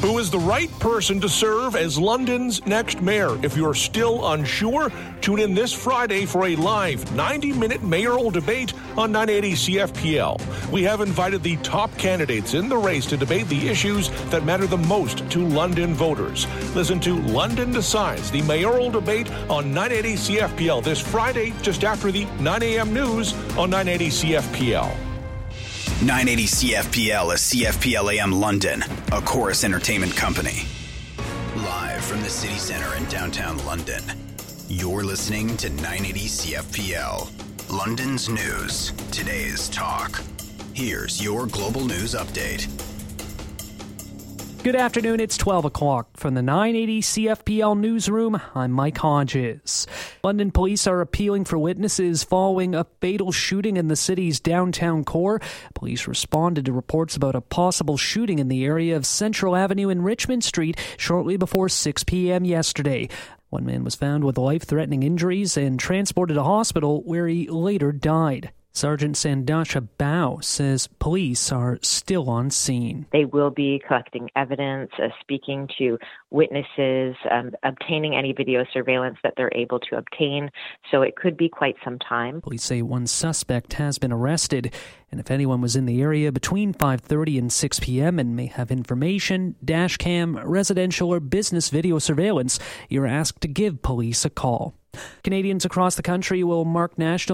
who is the right person to serve as London's next mayor. If you're still unsure, tune in this Friday for a live 90-minute mayoral debate on 980 CFPL. We have invited the top candidates in the race to debate the issues that matter the most to London voters. Listen to London Decides, the mayoral debate on 980 CFPL this Friday, just after the 9 a.m. news on 980 CFPL. 980 CFPL is CFPL AM London, a Chorus Entertainment company. Live from the city center in downtown London, you're listening to 980 CFPL. London's news, today's talk. Here's your global news update. Good afternoon, it's 12 o'clock. From the 980 CFPL newsroom, I'm Mike Hodges. London police are appealing for witnesses following a fatal shooting in the city's downtown core. Police responded to reports about a possible shooting in the area of Central Avenue and Richmond Street shortly before 6 p.m. yesterday. One man was found with life-threatening injuries and transported to hospital where he later died. Sergeant Sandasha Bao says police are still on scene. They will be collecting evidence, speaking to witnesses, obtaining any video surveillance that they're able to obtain. So it could be quite some time. Police say one suspect has been arrested. And if anyone was in the area between 5:30 and 6 p.m. and may have information, dash cam, residential or business video surveillance, you're asked to give police a call. Canadians across the country will mark National